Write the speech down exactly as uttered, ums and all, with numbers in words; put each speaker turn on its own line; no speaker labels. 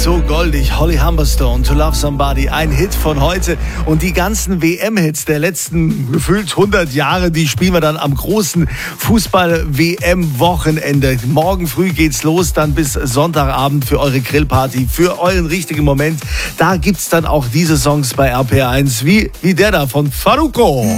So goldig, Holly Humberstone, To Love Somebody, ein Hit von heute. Und die ganzen W M-Hits der letzten gefühlt hundert Jahre, die spielen wir dann am großen Fußball-W M-Wochenende. Morgen früh geht's los, dann bis Sonntagabend für eure Grillparty, für euren richtigen Moment. Da gibt's dann auch diese Songs bei R P R eins, wie, wie der da von Farruko.